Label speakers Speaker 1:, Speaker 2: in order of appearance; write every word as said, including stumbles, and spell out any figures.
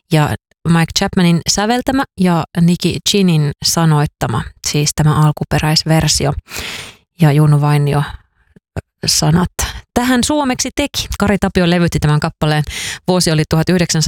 Speaker 1: ja Mike Chapmanin säveltämä ja Nicky Chinin sanoittama, siis tämä alkuperäisversio. Ja Juno Vainio sanat tähän suomeksi teki. Kari Tapio levytti tämän kappaleen. Vuosi oli tuhatyhdeksänsataayhdeksänkymmentäkolme